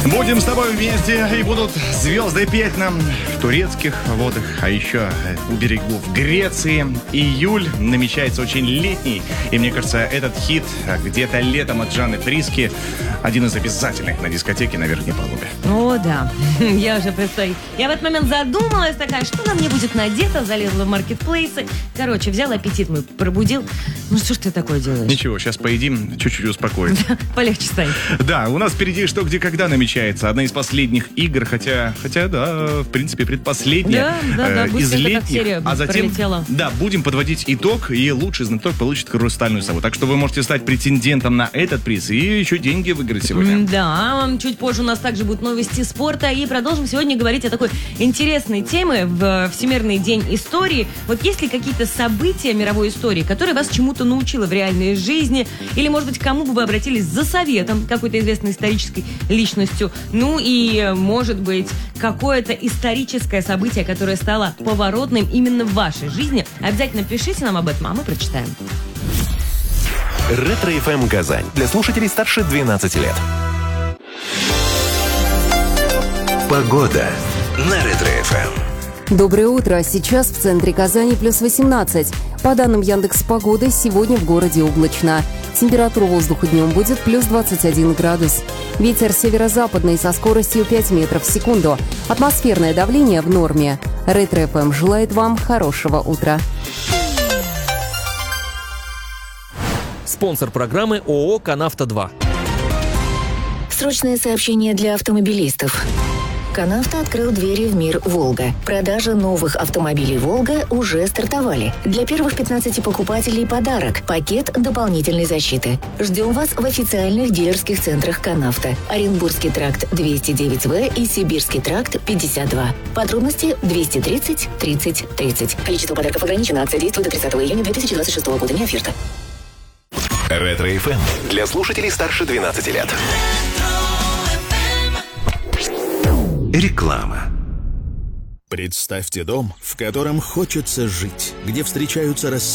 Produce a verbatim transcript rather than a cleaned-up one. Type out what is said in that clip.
Будем с тобой вместе, и будут звезды петь нам в турецких водах, а еще у берегов Греции. Июль намечается очень летний, и мне кажется, этот хит «Где-то летом» от Жанны Фриске один из обязательных на дискотеке на верхней палубе. О, да. Я уже представляю. Я в этот момент задумалась такая, что на мне будет надето, залезла в маркетплейсы. Короче, взял аппетит мой, пробудил. Ну что ж ты такое делаешь? Ничего, сейчас поедим, чуть-чуть успокоимся. Полегче станет. Да, у нас впереди «Что, где, когда» намечается. Одна из последних игр, хотя, хотя да, в принципе, предпоследняя. Да, да, да, э, из быстренько летних. так серия А затем, пролетела. да, будем подводить итог, и лучший знаток получит хрустальную сову. Так что вы можете стать претендентом на этот приз и еще деньги выиграть сегодня. Да, чуть позже у нас также будут новости спорта, и продолжим сегодня говорить о такой интересной теме в Всемирный день истории. Вот есть ли какие-то события мировой истории, которые вас чему-то научило в реальной жизни, или, может быть, к кому бы вы обратились за советом, какой-то известной исторической личностью, ну и, может быть, какое-то историческое событие, которое стало поворотным именно в вашей жизни. Обязательно пишите нам об этом, а мы прочитаем. Ретро-эф эм Казань. Для слушателей старше двенадцати лет. Погода на Ретро-эф эм. Доброе утро. Сейчас в центре Казани плюс восемнадцать. По данным Яндекс.Погоды, сегодня в городе облачно. Температура воздуха днем будет плюс двадцать один градус. Ветер северо-западный со скоростью пять метров в секунду. Атмосферное давление в норме. Ретро-эф эм желает вам хорошего утра. Спонсор программы ООО «Канавто два». Срочное сообщение для автомобилистов. «Канавто» открыл двери в мир «Волга». Продажа новых автомобилей «Волга» уже стартовали. Для первых пятнадцати покупателей подарок – пакет дополнительной защиты. Ждем вас в официальных дилерских центрах «Канавто». Оренбургский тракт двести девять вэ и Сибирский тракт пятьдесят два. Подробности двести тридцать тридцать тридцать. Количество подарков ограничено. Акция действует до тридцатого июня две тысячи двадцать шестого года. Не оферта. Ретро-эф эм для слушателей старше двенадцати лет. Реклама. Представьте дом, в котором хочется жить, где встречаются рассветы